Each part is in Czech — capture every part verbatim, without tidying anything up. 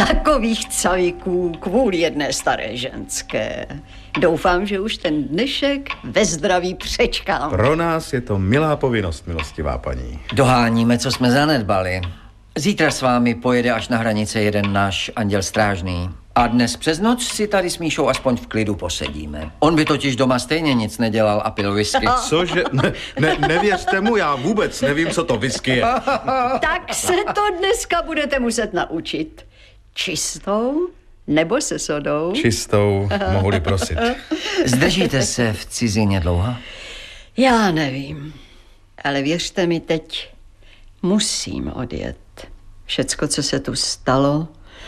Takových cavíků kvůli jedné staré ženské. Doufám, že už ten dnešek ve zdraví přečkám. Pro nás je to milá povinnost, milostivá paní. Doháníme, co jsme zanedbali. Zítra s vámi pojede až na hranice jeden náš anděl strážný. A dnes přes noc si tady s Míšou aspoň v klidu posedíme. On by totiž doma stejně nic nedělal a pil whisky. Cože? Ne, ne, nevěřte mu, já vůbec nevím, co to whisky je. Tak se to dneska budete muset naučit. Čistou nebo se sodou? Čistou, mohu-li prosit. Zdržíte se v cizině dlouho? Já nevím, ale věřte mi, teď musím odjet. Všecko, co se tu stalo,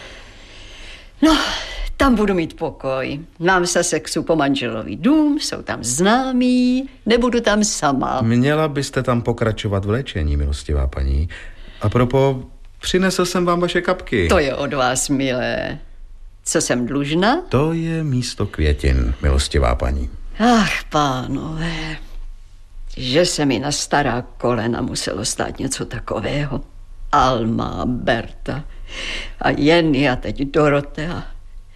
no, tam budu mít pokoj. Mám se sexu po manželový dům, jsou tam známí, nebudu tam sama. Měla byste tam pokračovat v léčení, milostivá paní. A propo, přinesl jsem vám vaše kapky. To je od vás, milé. Co jsem dlužna? To je místo květin, milostivá paní. Ach, pánové, že se mi na stará kolena muselo stát něco takového. Alma, Berta a Jenny a teď Dorotea.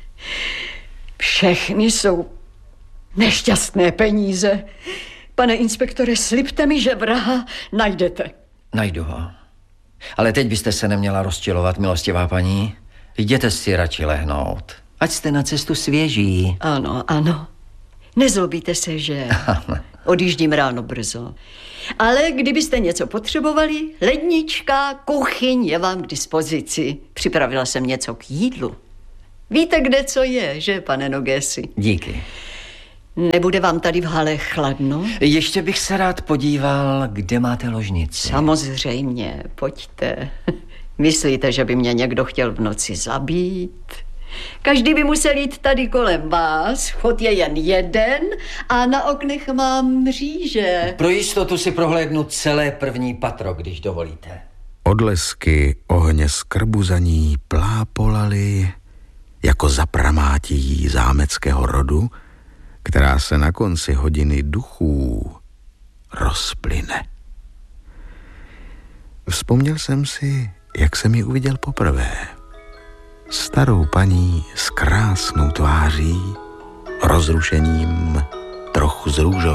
Všechny jsou nešťastné peníze. Pane inspektore, slibte mi, že vraha najdete. Najdu ho. Ale teď byste se neměla rozčilovat, milostivá paní. Jděte si radši lehnout. Ať jste na cestu svěží. Ano, ano. Nezlobíte se, že odjíždím ráno brzo. Ale kdybyste něco potřebovali, lednička, kuchyň je vám k dispozici. Připravila jsem něco k jídlu. Víte, kde co je, že, pane Nogesi? Díky. Nebude vám tady v hale chladno? Ještě bych se rád podíval, kde máte ložnici. Samozřejmě, pojďte. Myslíte, že by mě někdo chtěl v noci zabít? Každý by musel jít tady kolem vás, chod je jen jeden a na oknech mám mříže. Pro jistotu si prohlédnu celé první patro, když dovolíte. Odlesky ohně skrbu za ní plápolaly jako zapramátí zámeckého rodu, která se na konci hodiny duchů rozplyne. Vzpomněl jsem si, jak jsem ji uviděl poprvé. Starou paní s krásnou tváří, rozrušením trochu zrůžovánou.